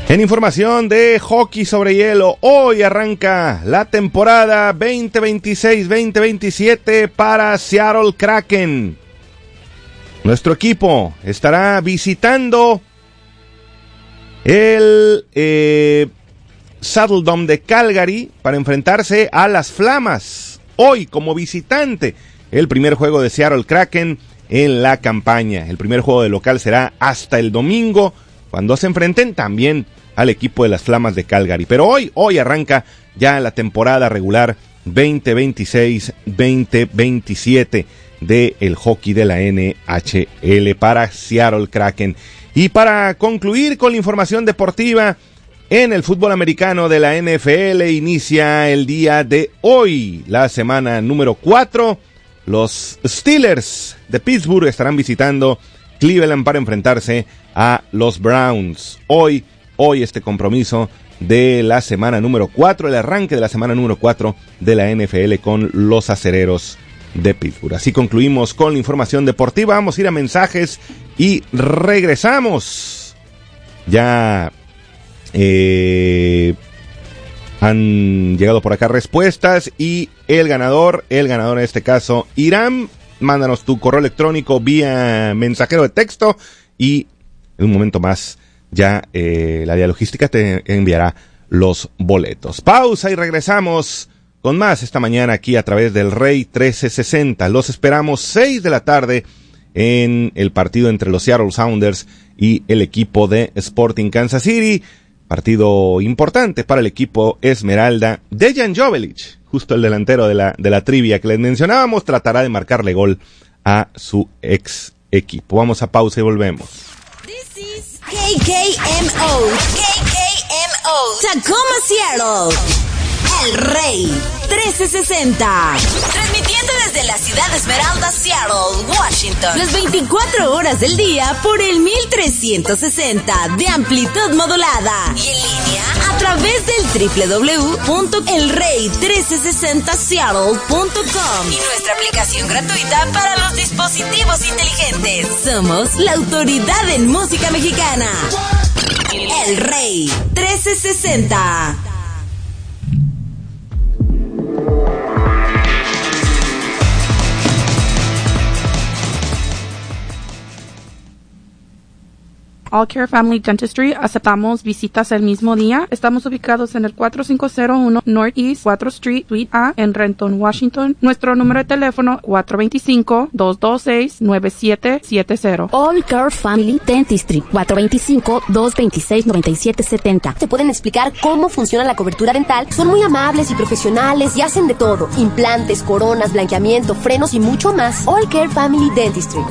En información de hockey sobre hielo, hoy arranca la temporada 2026-2027 para Seattle Kraken. Nuestro equipo estará visitando el Saddledome de Calgary para enfrentarse a las Flamas. Hoy como visitante, el primer juego de Seattle Kraken en la campaña. El primer juego de local será hasta el domingo, cuando se enfrenten también al equipo de las Flamas de Calgary. Pero hoy arranca ya la temporada regular 2026-2027 del hockey de la NHL para Seattle Kraken. Y para concluir con la información deportiva, en el fútbol americano de la NFL inicia el día de hoy, la semana número 4. Los Steelers de Pittsburgh estarán visitando Cleveland para enfrentarse a los Browns. Hoy este compromiso de la semana número 4, el arranque de la semana número 4 de la NFL con los Acereros de Pittsburgh. Así concluimos con la información deportiva. Vamos a ir a mensajes y regresamos. Ya han llegado por acá respuestas y el ganador en este caso, Irán, mándanos tu correo electrónico vía mensajero de texto y en un momento más ya la Dialogística te enviará los boletos. Pausa y regresamos con más esta mañana aquí a través del Rey 1360. Los esperamos 6 de la tarde en el partido entre los Seattle Sounders y el equipo de Sporting Kansas City. Partido importante para el equipo Esmeralda. Dejan Joveljic, justo el delantero de la trivia que les mencionábamos, tratará de marcarle gol a su ex equipo. Vamos a pausa y volvemos. KKMO, Tacoma, Seattle, El Rey 1360, transmitiendo desde la ciudad de Esmeralda, Seattle, Washington, las 24 horas del día por el 1360 de amplitud modulada y en línea a través del www.elrey1360seattle.com y nuestra aplicación gratuita para los dispositivos inteligentes. Somos la autoridad en música mexicana. El Rey 1360. All Care Family Dentistry, aceptamos visitas el mismo día. Estamos ubicados en el 4501 Northeast 4th Street, Suite A, en Renton, Washington. Nuestro número de teléfono 425-226-9770. All Care Family Dentistry, 425-226-9770. Te pueden explicar cómo funciona la cobertura dental. Son muy amables y profesionales y hacen de todo. Implantes, coronas, blanqueamiento, frenos y mucho más. All Care Family Dentistry,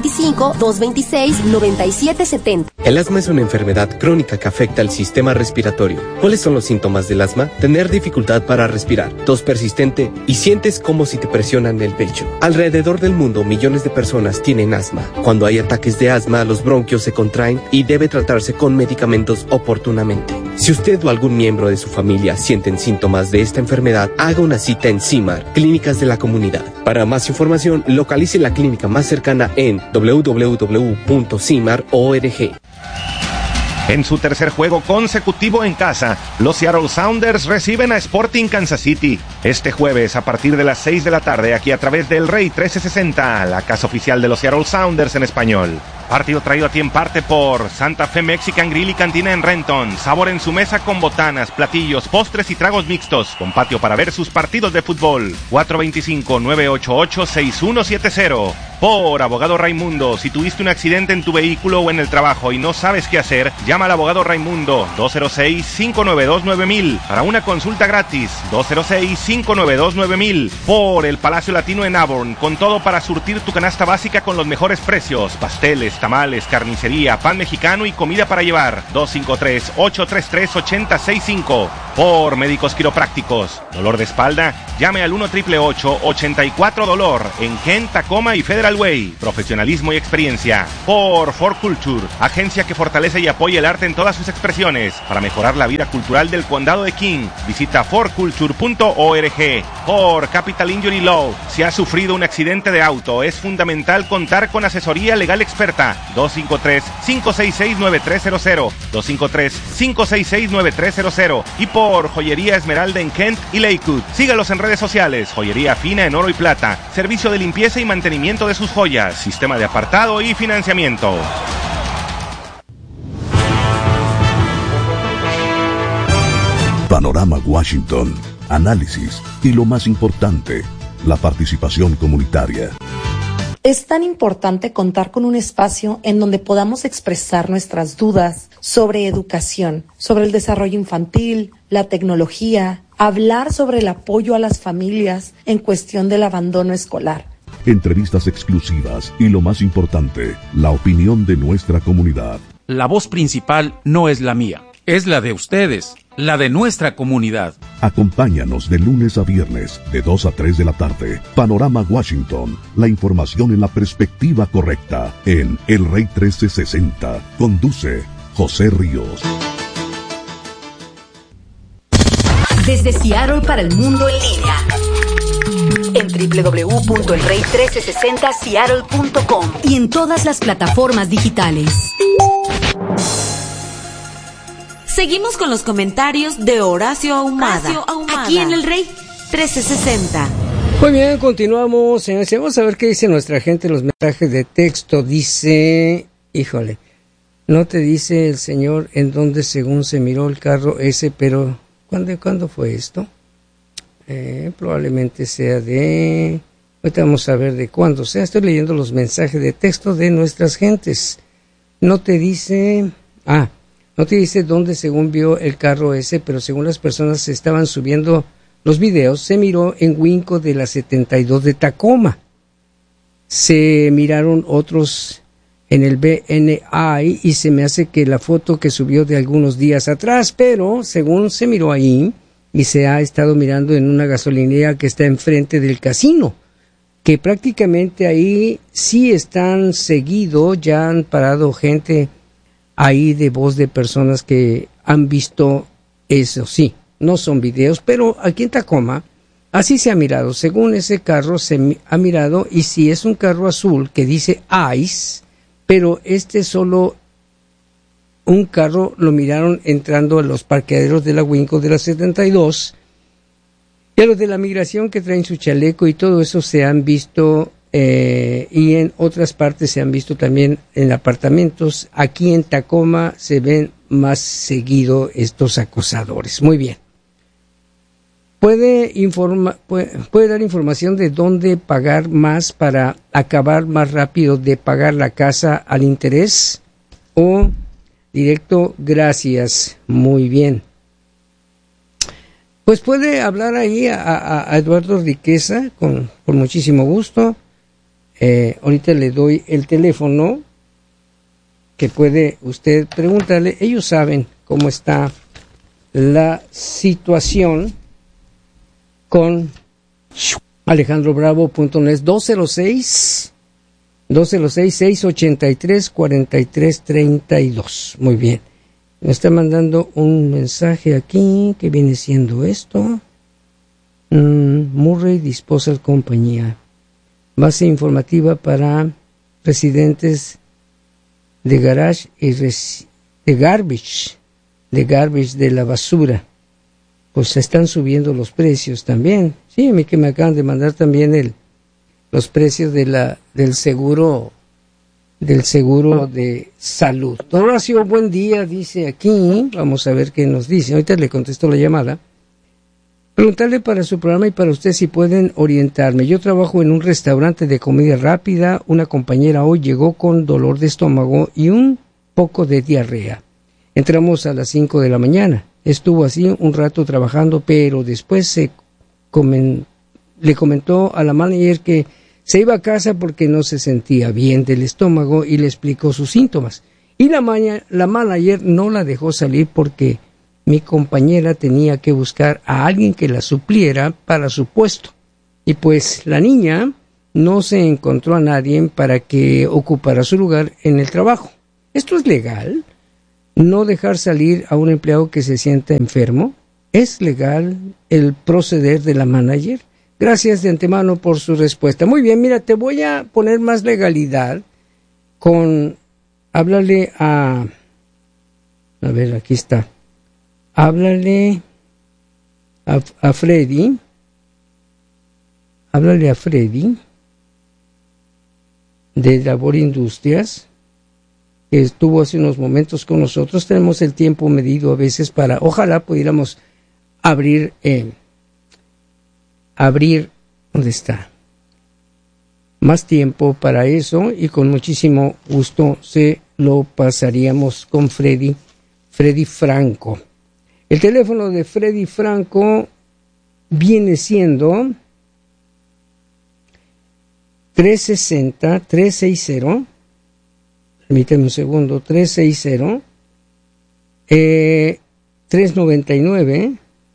425-226-9770. El asma es una enfermedad crónica que afecta al sistema respiratorio. ¿Cuáles son los síntomas del asma? Tener dificultad para respirar, tos persistente y sientes como si te presionan el pecho. Alrededor del mundo, millones de personas tienen asma. Cuando hay ataques de asma, los bronquios se contraen y debe tratarse con medicamentos oportunamente. Si usted o algún miembro de su familia sienten síntomas de esta enfermedad, haga una cita en CIMAR, Clínicas de la Comunidad. Para más información, localice la clínica más cercana en www.cimar.org. En su tercer juego consecutivo en casa, los Seattle Sounders reciben a Sporting Kansas City. Este jueves a partir de las 6 de la tarde aquí a través del Rey 1360, la casa oficial de los Seattle Sounders en español. Partido traído a ti en parte por Santa Fe Mexican Grill y Cantina en Renton. Sabor en su mesa con botanas, platillos, postres y tragos mixtos. Con patio para ver sus partidos de fútbol. 425-988-6170. Por Abogado Raimundo, si tuviste un accidente en tu vehículo o en el trabajo y no sabes qué hacer, llama al Abogado Raimundo 206-592-9000 para una consulta gratis. 206-592-9000. Por el Palacio Latino en Auburn, con todo para surtir tu canasta básica con los mejores precios. Pasteles, tamales, carnicería, pan mexicano y comida para llevar. 253-833-8065. Por Médicos Quiroprácticos. ¿Dolor de espalda? Llame al 1-888-84-DOLOR en Kent, Tacoma y Federal Way. Profesionalismo y experiencia. Por For Culture, agencia que fortalece y apoya el arte en todas sus expresiones para mejorar la vida cultural del condado de King. Visita forculture.org. Por Capital Injury Law. Si has sufrido un accidente de auto, es fundamental contar con asesoría legal experta. 253-566-9300. 253-566-9300. Y por Joyería Esmeralda en Kent y Lakewood. Sígalos en redes sociales. Joyería fina en oro y plata. Servicio de limpieza y mantenimiento de sus joyas. Sistema de apartado y financiamiento. Panorama Washington. Análisis y lo más importante, la participación comunitaria. Es tan importante contar con un espacio en donde podamos expresar nuestras dudas sobre educación, sobre el desarrollo infantil, la tecnología, hablar sobre el apoyo a las familias en cuestión del abandono escolar. Entrevistas exclusivas y lo más importante, la opinión de nuestra comunidad. La voz principal no es la mía, es la de ustedes, la de nuestra comunidad. Acompáñanos de lunes a viernes, de 2 a 3 de la tarde. Panorama Washington, la información en la perspectiva correcta, en El Rey 1360. Conduce José Ríos. Desde Seattle para el mundo en línea. En www.elrey1360seattle.com y en todas las plataformas digitales. Seguimos con los comentarios de Horacio Ahumada, aquí en El Rey 1360. Muy bien, continuamos. Vamos a ver qué dice nuestra gente en los mensajes de texto. Dice, híjole, no te dice el señor en dónde según se miró el carro ese, pero ¿cuándo fue esto? Probablemente sea de... Ahorita vamos a ver de cuándo sea. Estoy leyendo los mensajes de texto de nuestras gentes. No te dice... No te dice dónde según vio el carro ese, pero según las personas se estaban subiendo los videos, se miró en Winco de la 72 de Tacoma. Se miraron otros en el BNI y se me hace que la foto que subió de algunos días atrás, pero según se miró ahí y se ha estado mirando en una gasolinera que está enfrente del casino, que prácticamente ahí sí están seguido, ya han parado gente ahí de voz de personas que han visto eso, sí, no son videos, pero aquí en Tacoma así se ha mirado, según ese carro se ha mirado, y si es un carro azul que dice ICE, pero este solo un carro lo miraron entrando a los parqueaderos de la Winco de la 72, y a los de la migración que traen su chaleco y todo eso se han visto. Y en otras partes se han visto también en apartamentos. Aquí en Tacoma se ven más seguido estos acosadores. Muy bien. ¿Puede dar información de dónde pagar más para acabar más rápido de pagar la casa al interés? O directo, gracias. Muy bien. Pues puede hablar ahí a Eduardo Riqueza con muchísimo gusto. Ahorita le doy el teléfono que puede usted preguntarle. Ellos saben cómo está la situación con alejandrobravo.net. 206-683-4332. Muy bien. Me está mandando un mensaje aquí que viene siendo esto. Murray Disposal Compañía. Base informativa para residentes de garage y de garbage de la basura. Pues se están subiendo los precios también. Sí, a mí que me acaban de mandar también los precios del seguro de salud. Don Horacio, buen día, dice aquí. Vamos a ver qué nos dice. Ahorita le contesto la llamada. Preguntarle para su programa y para usted si pueden orientarme. Yo trabajo en un restaurante de comida rápida. Una compañera hoy llegó con dolor de estómago y un poco de diarrea. Entramos a las 5 de la mañana. Estuvo así un rato trabajando, pero después le comentó a la manager que se iba a casa porque no se sentía bien del estómago y le explicó sus síntomas. Y la manager no la dejó salir porque mi compañera tenía que buscar a alguien que la supliera para su puesto. Y pues la niña no se encontró a nadie para que ocupara su lugar en el trabajo. ¿Esto es legal? ¿No dejar salir a un empleado que se sienta enfermo? ¿Es legal el proceder de la manager? Gracias de antemano por su respuesta. Muy bien, mira, te voy a poner más legalidad con... Háblale a... A ver, aquí está. Háblale a Freddy. Háblale a Freddy de Labor Industrias, que estuvo hace unos momentos con nosotros. Tenemos el tiempo medido a veces para... Ojalá pudiéramos abrir... ¿dónde está? Más tiempo para eso y con muchísimo gusto se lo pasaríamos con Freddy Franco. El teléfono de Freddy Franco viene siendo 360, permíteme un segundo, 399,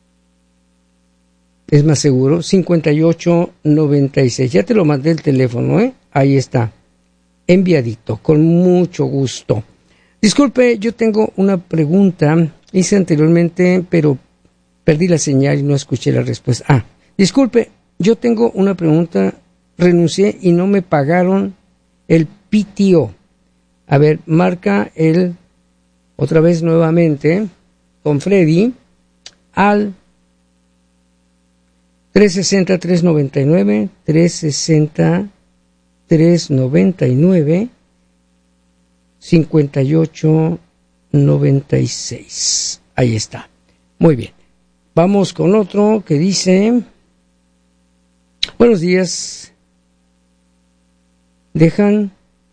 es más seguro, 5896. Ya te lo mandé el teléfono, ahí está, enviadito, con mucho gusto. Disculpe, yo tengo una pregunta, hice anteriormente, pero perdí la señal y no escuché la respuesta. Disculpe, yo tengo una pregunta, renuncié y no me pagaron el PTO. A ver, marca otra vez nuevamente, con Freddy, al 360-399, 360-399, 5896. Ahí está. Muy bien. Vamos con otro que dice: buenos días. Dejan.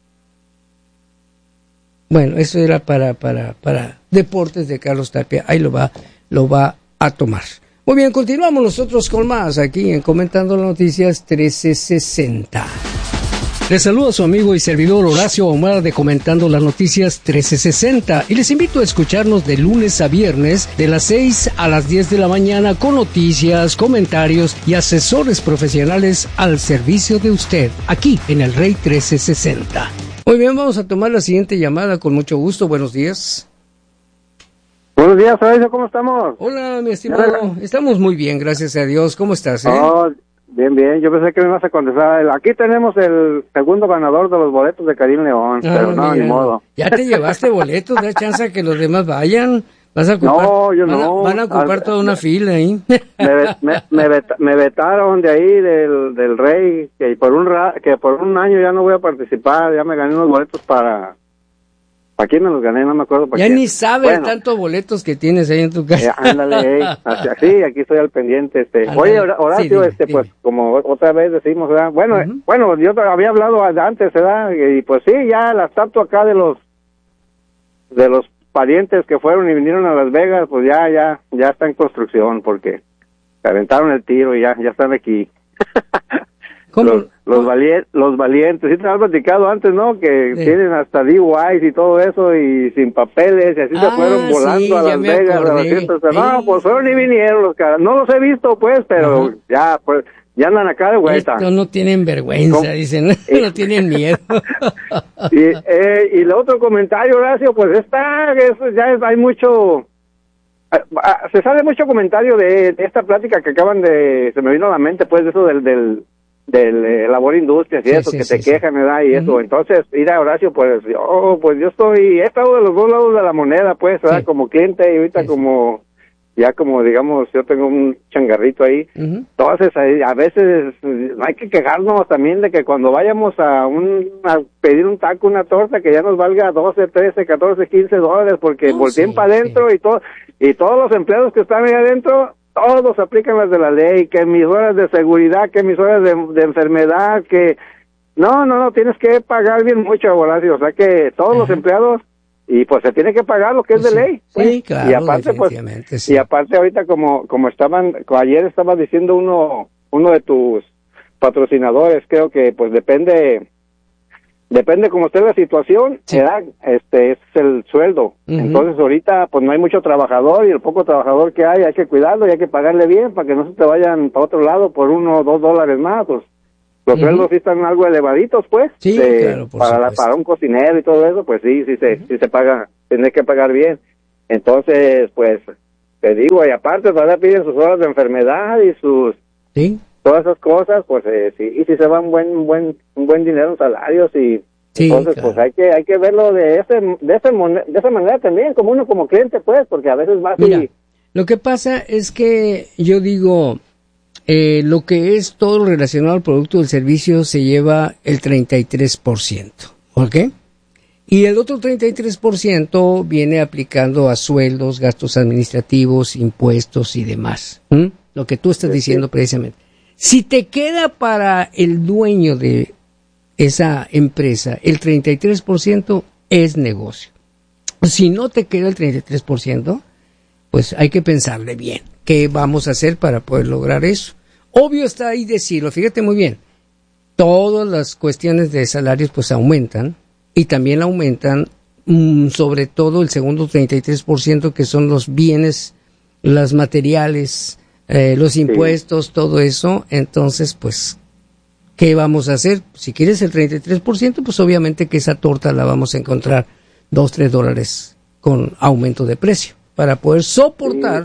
Bueno, eso era para Deportes de Carlos Tapia. Ahí lo va a tomar. Muy bien, continuamos nosotros con más aquí en Comentando las Noticias 1360. Les saluda su amigo y servidor Horacio Omar de Comentando las Noticias 1360 y les invito a escucharnos de lunes a viernes de las 6 a las 10 de la mañana con noticias, comentarios y asesores profesionales al servicio de usted aquí en el Rey 1360. Muy bien, vamos a tomar la siguiente llamada con mucho gusto. Buenos días. Buenos días, Horacio, ¿cómo estamos? Hola, mi estimado. Estamos muy bien, gracias a Dios. ¿Cómo estás? Bien, bien. Yo pensé que me ibas a contestar. Aquí tenemos el segundo ganador de los boletos de Karim León, pero no, ni modo. Ya te llevaste boletos, da chance a que los demás vayan. Vas a ocupar, no, yo no. Van a ocupar toda una fila ahí. Me vetaron de ahí del Rey, que por un año ya no voy a participar. Ya me gané unos boletos para quién me los gané, no me acuerdo para ya quién. Ni sabes tantos boletos que tienes ahí en tu casa. Ándale, sí, aquí estoy al pendiente. Oye, Horacio, sí, dime. Pues como otra vez decimos, ¿verdad? Bueno, yo había hablado antes, ¿verdad? Y pues sí, ya la estatua acá de los parientes que fueron y vinieron a Las Vegas, pues ya está en construcción, porque se aventaron el tiro y ya están aquí. ¿Cómo? Los valientes, sí te había platicado antes, ¿no? Que tienen hasta DUIs y todo eso y sin papeles y así se fueron volando a Las Vegas a las fiestas. No, pues fueron y vinieron los caras. No los he visto, pues, pero ya andan acá de vuelta. Estos no tienen vergüenza, dicen, no tienen miedo. Y el otro comentario, Horacio, pues hay mucho... Se sale mucho comentario de esta plática que se me vino a la mente, pues, de eso del Labor Industrias y eso, que te quejan, ¿verdad? Y eso, entonces, mira, Horacio, pues yo he estado de los dos lados de la moneda, pues, ¿verdad? Como cliente y ahorita como digamos, yo tengo un changarrito ahí. Entonces, a veces hay que quejarnos también de que cuando vayamos a pedir un taco, una torta, que ya nos valga 12, 13, 14, 15 dólares, porque volteen para adentro y todos los empleados que están ahí adentro, todos aplican las de la ley, que mis horas de seguridad, que mis horas de enfermedad, que... No, tienes que pagar bien mucho, Horacio, o sea que todos los empleados, y pues se tiene que pagar lo que es de ley. Pues. Sí, claro, y aparte, y aparte ahorita como ayer estaba diciendo uno de tus patrocinadores, creo que pues depende depende como esté la situación, ¿verdad? Es el sueldo. Entonces ahorita pues no hay mucho trabajador y el poco trabajador que hay que cuidarlo y hay que pagarle bien para que no se te vayan para otro lado por $1 o $2 más, pues. Los sueldos sí están algo elevaditos, pues. Sí, claro, para un cocinero y todo eso, pues sí se paga, tienes que pagar bien. Entonces, pues, te digo, y aparte todavía piden sus horas de enfermedad y sus... Sí. Todas esas cosas, pues sí, y si se va un buen dinero en salarios y... Sí, entonces, claro. pues hay que verlo de esa manera también, como uno como cliente, pues, porque a veces va así... Mira, lo que pasa es que yo digo... lo que es todo lo relacionado al producto del servicio se lleva el 33%, ¿ok? Y el otro 33% viene aplicando a sueldos, gastos administrativos, impuestos y demás. Lo que tú estás diciendo precisamente. Si te queda para el dueño de esa empresa el 33%, es negocio. Si no te queda el 33%, pues hay que pensarle bien. ¿Qué vamos a hacer para poder lograr eso? Obvio está ahí decirlo, fíjate muy bien, todas las cuestiones de salarios pues aumentan y también aumentan sobre todo el segundo 33% que son los bienes, los materiales, los impuestos, todo eso. Entonces pues, ¿qué vamos a hacer? Si quieres el 33%, pues obviamente que esa torta la vamos a encontrar $2-3 con aumento de precio para poder soportar,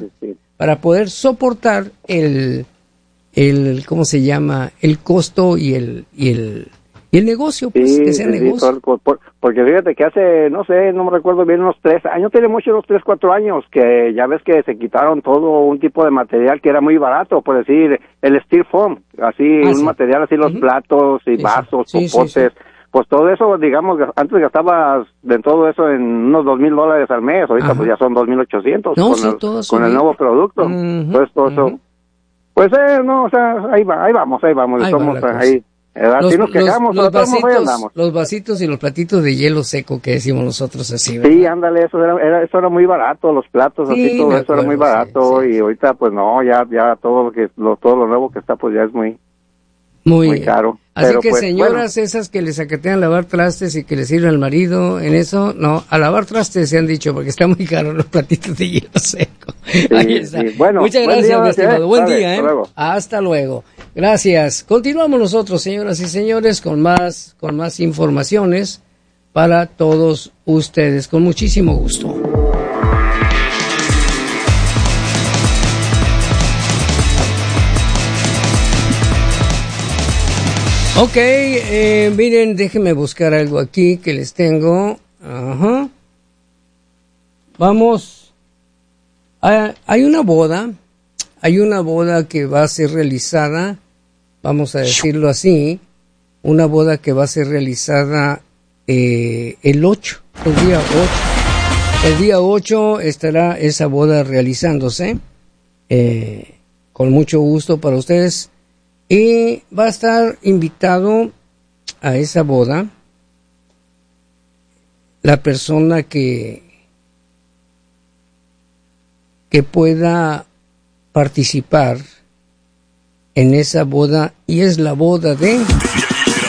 ¿cómo se llama? El costo y el negocio, pues, que sea negocio. Porque fíjate que hace, no me recuerdo bien, unos 3 años, tiene mucho, unos 3, 4 años, que ya ves que se quitaron todo un tipo de material que era muy barato, por decir, el steel foam, así, un material así, los platos y vasos, popotes. Pues todo eso, digamos, antes gastabas de todo eso en unos $2,000 al mes, ahorita pues ya son 2,800 con el nuevo producto. Entonces todo eso, pues no, o sea, ahí vamos, estamos ahí. Así nos quejamos, los vasitos y los platitos de hielo seco que decimos nosotros así, ¿verdad? Sí, ándale, eso era muy barato, los platos, así, todo eso era muy barato, y ahorita pues no, ya todo lo nuevo que está pues ya es muy caro. Así pero, que pues, señoras esas que les sacatean lavar trastes y que les sirven al marido en eso, no, a lavar trastes se han dicho porque está muy caro los platitos de hielo seco. Ahí está. Sí. Bueno, muchas gracias, mi estimado. Buen vale, día, Hasta luego. Gracias. Continuamos nosotros, señoras y señores, con más informaciones para todos ustedes, con muchísimo gusto. Ok, miren, déjenme buscar algo aquí que les tengo. Ajá. Vamos. Hay una boda que va a ser realizada, vamos a decirlo así, una boda que va a ser realizada el día 8. El día 8 estará esa boda realizándose, con mucho gusto para ustedes. Y va a estar invitado a esa boda la persona que pueda participar en esa boda, y es la boda de